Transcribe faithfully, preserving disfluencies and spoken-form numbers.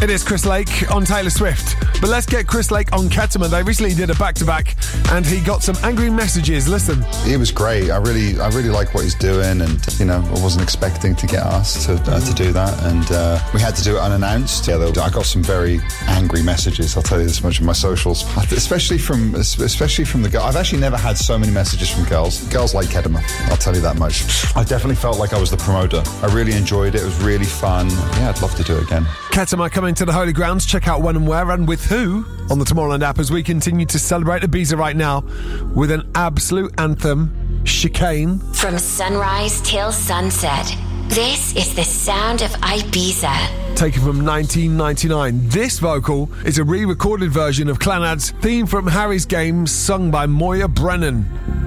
It is Chris Lake on Taylor Swift. But let's get Chris Lake on Ketama. They recently did a back-to-back and he got some angry messages. Listen. It was great. I really I really like what he's doing, and, you know, I wasn't expecting to get asked to uh, to do that, and uh, we had to do it unannounced. Yeah, I got some very angry messages, I'll tell you this much, on my socials, especially from especially from the girls. I've actually never had so many messages from girls. Girls like Ketama, I'll tell you that much. I definitely felt like I was the promoter. I really enjoyed it. It was really fun. Yeah, I'd love to do it again. Ketama coming to the Holy Grounds. Check out when and where and with who on the Tomorrowland app as we continue to celebrate Ibiza right now with an absolute anthem, Chicane. From sunrise till sunset, this is the sound of Ibiza. Taken from nineteen ninety-nine. This vocal is a re-recorded version of Clanad's theme from Harry's Game, sung by Moya Brennan.